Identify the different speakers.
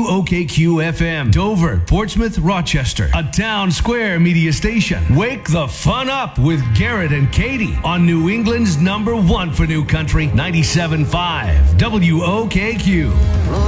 Speaker 1: WOKQ-FM, Dover, Portsmouth, Rochester, a Town Square media station. Wake the fun up with Garrett and Katie on New England's #1 for New Country, 97.5 WOKQ.